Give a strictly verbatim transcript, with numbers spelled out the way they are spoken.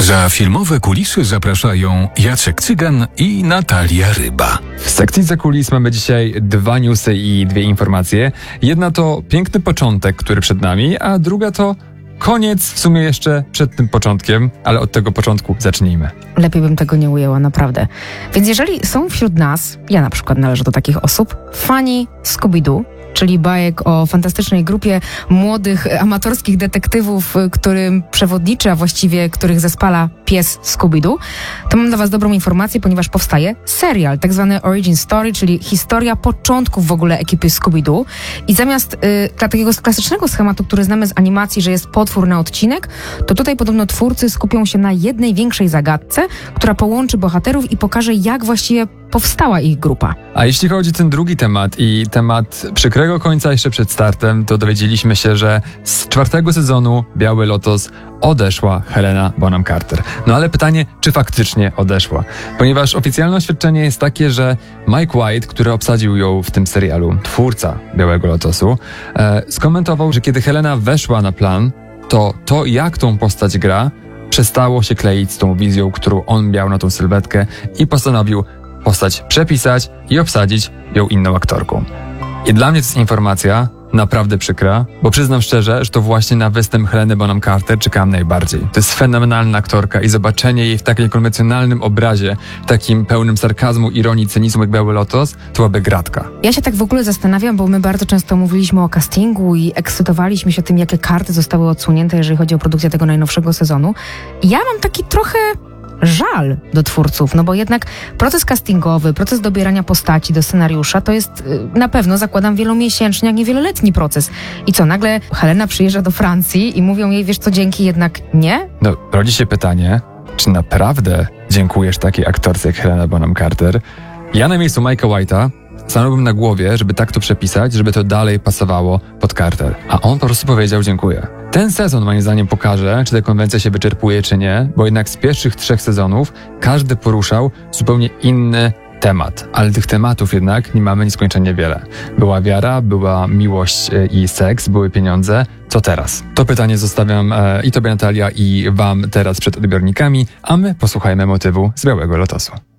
Za filmowe kulisy zapraszają Jacek Cygan i Natalia Ryba. W sekcji za kulis mamy dzisiaj dwa newsy i dwie informacje. Jedna to piękny początek, który przed nami, a druga to koniec w sumie jeszcze przed tym początkiem, ale od tego początku zacznijmy. Lepiej bym tego nie ujęła, naprawdę. Więc jeżeli są wśród nas, ja na przykład należę do takich osób, fani Scooby-Doo, czyli bajek o fantastycznej grupie młodych, amatorskich detektywów, którym przewodniczy, a właściwie których zespala pies Scooby-Doo, to mam dla was dobrą informację, ponieważ powstaje serial, tak zwany Origin Story, czyli historia początków w ogóle ekipy Scooby-Doo. I zamiast y, dla takiego klasycznego schematu, który znamy z animacji, że jest potwór na odcinek, to tutaj podobno twórcy skupią się na jednej większej zagadce, która połączy bohaterów i pokaże, jak właściwie powstała ich grupa. A jeśli chodzi o ten drugi temat i temat przykrego końca jeszcze przed startem, to dowiedzieliśmy się, że z czwartego sezonu Biały Lotos odeszła Helena Bonham Carter. No ale pytanie, czy faktycznie odeszła? Ponieważ oficjalne oświadczenie jest takie, że Mike White, który obsadził ją w tym serialu, twórca Białego Lotosu, e, skomentował, że kiedy Helena weszła na plan, to to, jak tą postać gra, przestało się kleić z tą wizją, którą on miał na tą sylwetkę i postanowił postać przepisać i obsadzić ją inną aktorką. I dla mnie to jest informacja naprawdę przykra, bo przyznam szczerze, że to właśnie na występ Heleny Bonham Carter czekałem najbardziej. To jest fenomenalna aktorka i zobaczenie jej w takim konwencjonalnym obrazie, takim pełnym sarkazmu, ironii, cynizmu jak Biały Lotos, to byłaby gratka. Ja się tak w ogóle zastanawiam, bo my bardzo często mówiliśmy o castingu i ekscytowaliśmy się tym, jakie karty zostały odsunięte, jeżeli chodzi o produkcję tego najnowszego sezonu. I ja mam taki trochę żal do twórców, no bo jednak proces castingowy, proces dobierania postaci do scenariusza to jest y, na pewno, zakładam, wielomiesięczny, jak nie wieloletni proces. I co, nagle Helena przyjeżdża do Francji i mówią jej, wiesz co, dzięki, jednak nie? No, rodzi się pytanie, czy naprawdę dziękujesz takiej aktorce jak Helena Bonham Carter? Ja na miejscu Mike'a White'a stanąłbym na głowie, żeby tak to przepisać, żeby to dalej pasowało pod Carter. A on po prostu powiedział dziękuję. Ten sezon moim zdaniem pokaże, czy ta konwencja się wyczerpuje, czy nie, bo jednak z pierwszych trzech sezonów każdy poruszał zupełnie inny temat, ale tych tematów jednak nie mamy nieskończenie wiele. Była wiara, była miłość i seks, były pieniądze. Co teraz? To pytanie zostawiam e, i tobie, Natalia, i wam teraz przed odbiornikami, a my posłuchajmy motywu z Białego Lotosu.